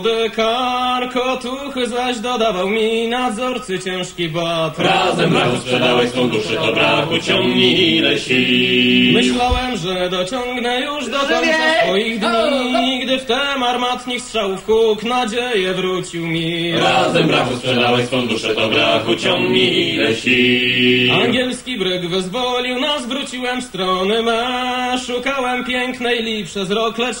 Dekar kotuchy zaś dodawał mi nadzorcy ciężki bat. Razem brachu sprzedałeś swą duszę, to brachu ciągnij ile sił. Myślałem, że dociągnę już do końca swoich dni, gdy wtem armatnik strzałów huk nadzieję wrócił mi. Razem brachu sprzedałeś swą duszę, to brachu ciągnij ile sił. Angielski bryg wyzwolił nas, wróciłem w strony me. Szukałem pięknej li przez rok, lecz